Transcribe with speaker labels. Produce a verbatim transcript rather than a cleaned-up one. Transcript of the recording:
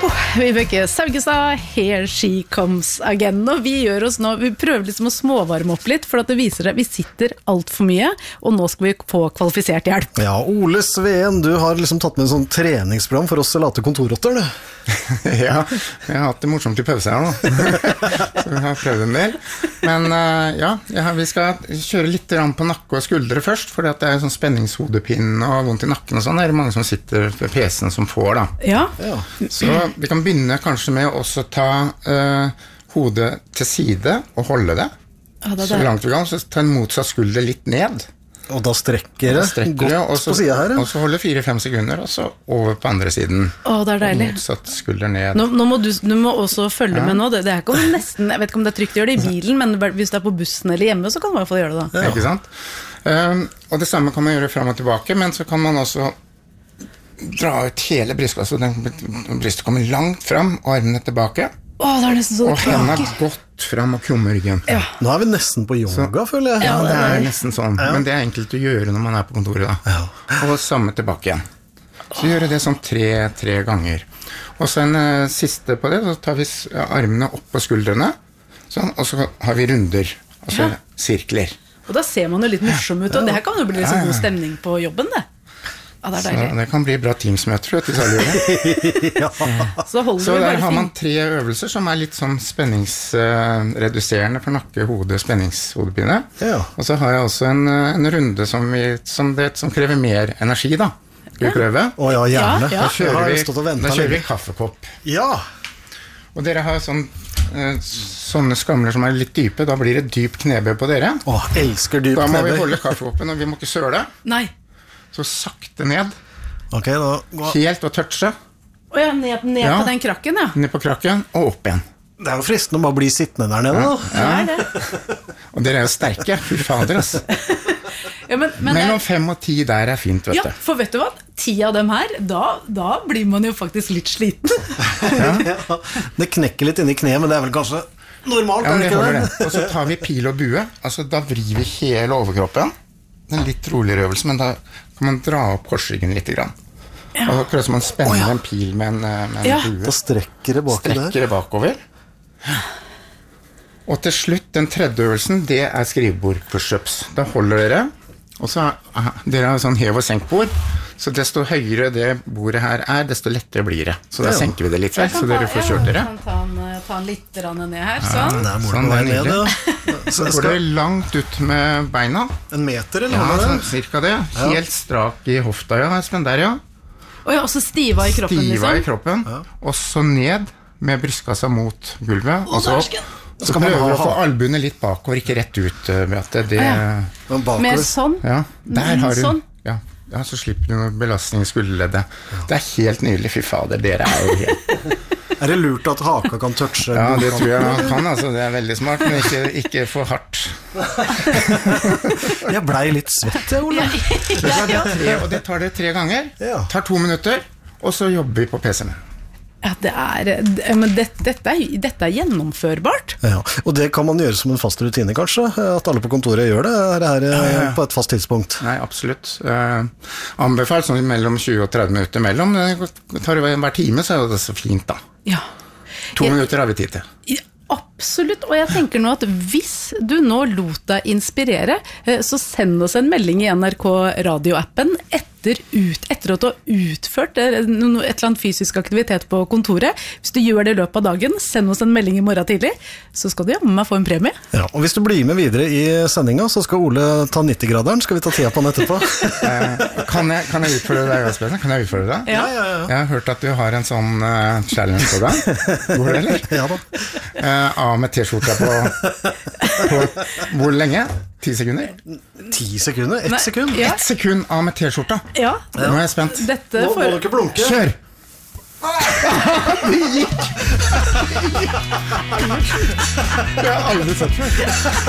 Speaker 1: Vibeke Saugestad, Here She Comes Again. Og vi gjør oss nå, vi prøver liksom å småvarme opp litt, for at det viser seg, vi sitter alt for mye, og nå skal vi få kvalifisert hjelp.
Speaker 2: Ja, Ole Sveen, du har liksom tatt med en sånn treningsprogram for oss late kontorrotter, du.
Speaker 3: Ja, jeg har hatt det morsomt i pause her nå. Så vi har prøvd en del. Men uh, ja, ja, vi skal kjøre litt på nakke og skuldre først, for det er sånn spenningshodepinn og vondt i nakken og sånn. Det er mange som sitter ved P C-en som får da.
Speaker 1: Ja.
Speaker 2: Ja.
Speaker 3: Så vi kan begynne kanskje med å også ta uh, hodet til side og holde det.
Speaker 1: Ja, det er
Speaker 3: så
Speaker 1: det.
Speaker 3: langt vi kan, så ta en motsatt skulder litt ned.
Speaker 2: Og da strekker det
Speaker 3: strekker
Speaker 2: godt
Speaker 3: det, og så,
Speaker 2: på siden her. Ja.
Speaker 3: Og så holde fire-fem sekunder, og så over på andre siden.
Speaker 1: Å, det er deilig.
Speaker 3: Motsatt skulder ned.
Speaker 1: Nå, nå må du, du må også følge ja. med nå. Det, det er ikke om nesten, jeg vet ikke om det er trygt å gjøre det i bilen, men hvis det er på bussen eller hjemme, så kan du i hvert fall gjøre det da.
Speaker 3: Ja. Ikke sant? Um, og det samme kan man gjøre frem og tilbake, men så kan man også dra ut hele brystkassa, så brystet kommer langt frem, og armene tilbake.
Speaker 1: Åh, det er nesten så det
Speaker 3: og hendene godt frem og krumme ryggen.
Speaker 1: Ja.
Speaker 2: Nå er vi nesten på yoga,
Speaker 3: så,
Speaker 2: føler jeg.
Speaker 3: Ja, det er nesten sånn, ja. Men det er enkelt å gjøre når man er på kontoret da.
Speaker 2: Ja.
Speaker 3: Og samme tilbake igjen. Så gjør det sånn tre, tre ganger. Og så en uh, siste på det, så tar vi armene opp på skuldrene, sånn, og så har vi runder, altså ja. Sirkler.
Speaker 1: Og da ser man jo litt morsom ut, og det her kan jo bli så god stemning på jobben, det. Ja, det er deilig.
Speaker 3: Så det kan bli bra teamsmøter, vet du, så gjør det.
Speaker 2: Ja.
Speaker 1: Så,
Speaker 3: så der har man tre øvelser som er litt sånn spenningsreduserende for nakke, hode, spenningshodepine. Ja. Og så har jeg også en, en runde som, vi, som, det, som krever mer energi, da. Skal vi prøve?
Speaker 2: Å ja, gjerne.
Speaker 1: Ja, ja.
Speaker 3: Da kjører vi, da kjører vi kaffekopp.
Speaker 2: Ja.
Speaker 3: Og dere har sånn, sånne skamler som er litt dype, da blir det dyp knebøy på dere.
Speaker 2: Åh, elsker dyp knebøy.
Speaker 3: Da må vi holde kaffekoppen, og vi må ikke søle.
Speaker 1: Nei.
Speaker 3: Så sakte ned.
Speaker 2: Ok, da gå.
Speaker 3: Helt og touche.
Speaker 1: Og ja, ned, ned ja. på den krakken, ja.
Speaker 3: Ned på krakken, og opp igjen.
Speaker 2: Det er jo fristende å bare bli sittende der nede, da.
Speaker 3: Ja. Ja. Det er det. Og dere er jo sterke, fy fader, ass.
Speaker 1: Ja, men, men
Speaker 3: Mellom fem og ti der er fint, vet
Speaker 1: ja,
Speaker 3: du.
Speaker 1: For vet du hva? Ti av dem her, da, da blir man jo faktisk litt sliten.
Speaker 2: Ja. Ja. Det knekker litt inn i kne, men det er vel kanskje normalt,
Speaker 3: ja,
Speaker 2: er det ikke det?
Speaker 3: det? Og så tar vi pil og bue, altså da vrir vi hele overkroppen. Det er en litt roligere øvelse, men da kan man dra opp korsryggen litt grann. Ja. Og akkurat som man spenner oh, ja. en pil med en, med en
Speaker 2: ja.
Speaker 3: bue.
Speaker 2: Da strekker det bakover.
Speaker 3: Strekker det bakover. Og til slutt, den tredje øvelsen, det er skrivebord push-ups. Da holder dere, og så aha, dere har sånn hev- og senkbord, så desto høyere det bordet her er, desto lettere blir det. Så da ja. senker vi det litt vekk, så dere får kjørt dere.
Speaker 1: Jeg kan ta en, ta en litt ned her, sånn.
Speaker 2: Ja, det er
Speaker 3: sånn,
Speaker 2: det er ned, ja.
Speaker 3: Så går det langt ut med beina.
Speaker 2: En meter eller
Speaker 3: noe?
Speaker 2: Ja,
Speaker 3: sånn, cirka det. Helt ja. strak i hofta, ja, Espen, der, ja.
Speaker 1: Og ja, også stiva i kroppen,
Speaker 3: stiva
Speaker 1: liksom.
Speaker 3: Stiva i kroppen, ja. Og så ned med brystkassa mot gulvet, og så, så prøver vi å få albuene litt bakover, ikke rett ut, Beate. Det,
Speaker 1: ja. Mer sånn?
Speaker 3: Ja, der har du.
Speaker 1: Sånn?
Speaker 3: Ja. Ja, så slipper du noe belastning i skulderleddet. Ja. Det er helt nydelig, fy fader, dere er jo helt...
Speaker 2: Er det lurt at haka kan touche?
Speaker 3: Ja, det tror jeg man kan, altså, det er veldig smart, men ikke, ikke for hardt.
Speaker 2: Jeg ble litt svett, jeg, Ole.
Speaker 3: Ja, det tre, og det tar det tre ganger, ja. Tar to minutter, og så jobber vi på P C-en.
Speaker 1: Ja, det er, men det, dette, er, dette er gjennomførbart.
Speaker 2: Ja, og det kan man gjøre som en fast rutine, kanskje? At alle på kontoret gjør det her, her ja, ja. på et fast tidspunkt?
Speaker 3: Nei, absolutt. Uh, anbefalt sånn mellom tjue og tretti minutter mellom. Det tar hver time, så er det så fint, da.
Speaker 1: Ja.
Speaker 3: To
Speaker 1: jeg,
Speaker 3: minutter har vi tid til.
Speaker 1: Ja, absolutt, og jeg tenker nå at hvis du nå lot deg inspirere, så send oss en melding i N R K radioappen etter Ut, etter at du har utført et eller annet fysisk aktivitet på kontoret. Hvis du gjør det i løpet av dagen, send oss en melding i morgen tidlig, så skal du jammen meg få en premie.
Speaker 2: Ja, og hvis du blir med videre i sendinga, så skal Ole ta nitti-graderen. Skal vi ta tida på den etterpå?
Speaker 3: eh, kan, jeg, kan jeg utfordre deg, Espen? Kan jeg utfordre deg?
Speaker 1: Ja, ja, ja.
Speaker 3: Jeg har hørt at du har en sånn uh, challenge på deg. Går det, eller?
Speaker 2: Ja da.
Speaker 3: Uh, av med t-skjorta på, på hvor lenge? Ti sekunder?
Speaker 2: Ti sekunder? Ett sekund?
Speaker 3: Ja. Ett sekund av med t-skjorta.
Speaker 1: Ja.
Speaker 3: Nå er jeg spent.
Speaker 1: Dette
Speaker 2: Nå må du ikke blunke.
Speaker 3: Kjør! Det gikk! Det har jeg aldri sett før.